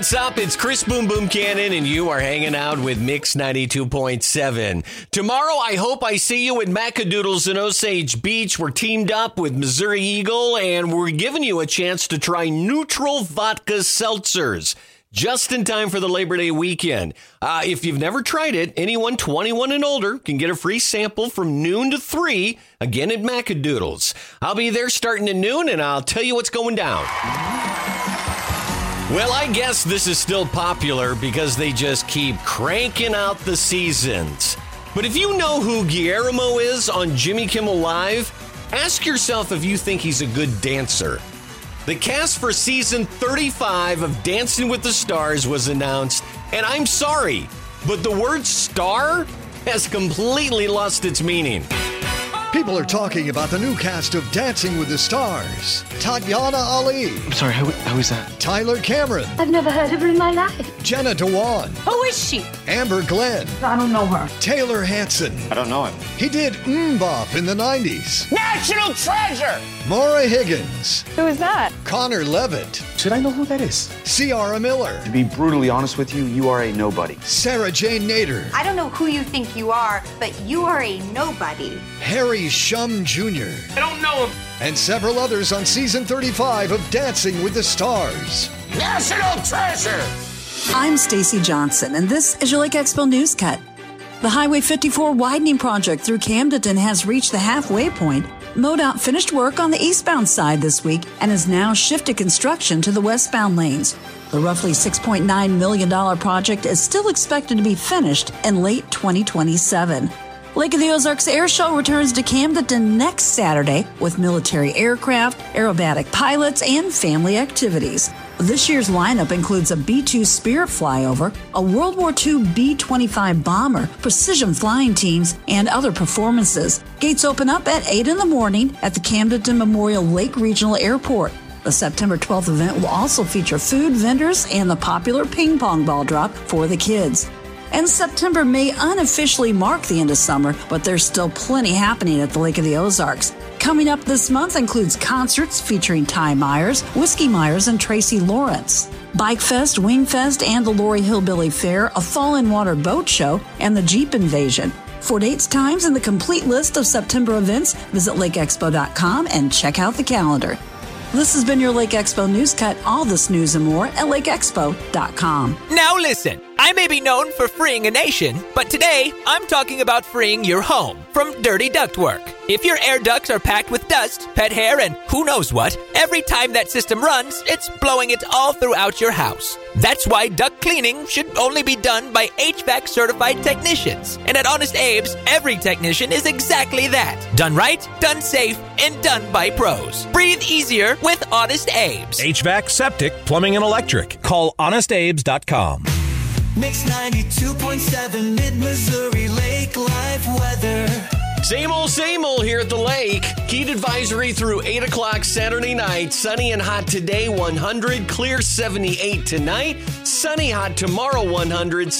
What's up? It's Chris Boom Boom Cannon, and you are hanging out with Mix 92.7. Tomorrow, I hope I see you at Macadoodles in Osage Beach. We're teamed up with Missouri Eagle, and we're giving you a chance to try neutral vodka seltzers just in time for the Labor Day weekend. If you've never tried it, anyone 21 and older can get a free sample from noon to 3, again at Macadoodles. I'll be there starting at noon, and I'll tell you what's going down. Well, I guess this is still popular because they just keep cranking out the seasons. But if you know who Guillermo is on Jimmy Kimmel Live, ask yourself if you think he's a good dancer. The cast for season 35 of Dancing with the Stars was announced, and I'm sorry, but the word star has completely lost its meaning. People are talking about the new cast of Dancing with the Stars. Tatiana Ali. I'm sorry, who is that? Tyler Cameron. I've never heard of her in my life. Jenna Dewan. Who is she? Amber Glenn. I don't know her. Taylor Hanson. I don't know him. He did Bop in the 90s. National treasure! Maura Higgins. Who is that? Connor Levitt. Should I know who that is? Ciara Miller. To be brutally honest with you, you are a nobody. Sarah Jane Nader. I don't know who you think you are, but you are a nobody. Harry Shum Jr. I don't know him. And several others on season 35 of Dancing with the Stars. National treasure! I'm Stacy Johnson, and this is your Lake Expo News Cut. The Highway 54 widening project through Camden has reached the halfway point. MoDOT finished work on the eastbound side this week and has now shifted construction to the westbound lanes. The roughly $6.9 million project is still expected to be finished in late 2027. Lake of the Ozarks Air Show returns to Camden next Saturday with military aircraft, aerobatic pilots, and family activities. This year's lineup includes a B-2 Spirit flyover, a World War II B-25 bomber, precision flying teams, and other performances. Gates open up at 8 in the morning at the Camden Memorial Lake Regional Airport. The September 12th event will also feature food vendors and the popular ping pong ball drop for the kids. And September may unofficially mark the end of summer, but there's still plenty happening at the Lake of the Ozarks. Coming up this month includes concerts featuring Ty Myers, Whiskey Myers, and Tracy Lawrence. Bike Fest, Wing Fest, and the Lori Hillbilly Fair, a Fall in Water boat show, and the Jeep Invasion. For dates, times, and the complete list of September events, visit lakeexpo.com and check out the calendar. This has been your Lake Expo News Cut. All this news and more at lakeexpo.com. Now listen, I may be known for freeing a nation, but today I'm talking about freeing your home from dirty ductwork. If your air ducts are packed with dust, pet hair, and who knows what, every time that system runs, it's blowing it all throughout your house. That's why duct cleaning should only be done by HVAC certified technicians. And at Honest Abe's, every technician is exactly that. Done right, done safe, and done by pros. Breathe easier with Honest Abe's. HVAC, septic, plumbing, and electric. Call HonestAbes.com. Mix 92.7 Mid-Missouri Lake Live weather. Same old here at the lake. Heat advisory through 8 o'clock Saturday night. Sunny and hot today, 100. Clear 78 tonight. Sunny hot tomorrow, 100.